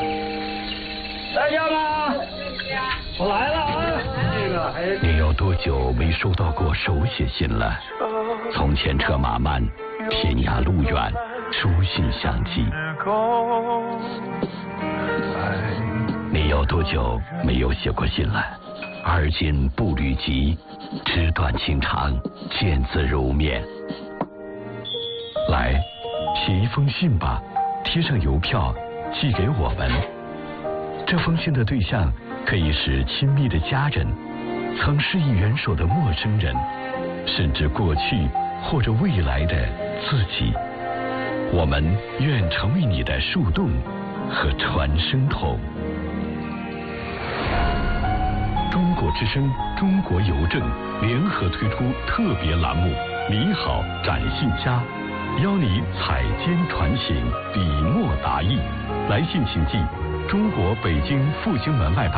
在家吗？我来了啊！ 你有多久没收到过手写信了？从前车马慢，天涯路远，书信相寄。你有多久没有写过信了？而今步履急，纸短情长，见字如面。来，写一封信吧，贴上邮票寄给我们。这封信的对象可以是亲密的家人，曾施以援手的陌生人，甚至过去或者未来的自己。我们愿成为你的树洞和传声筒。中国之声、中国邮政联合推出特别栏目“你好，展信家”，邀你采笺传信，笔墨达意。来信请寄中国北京复兴门外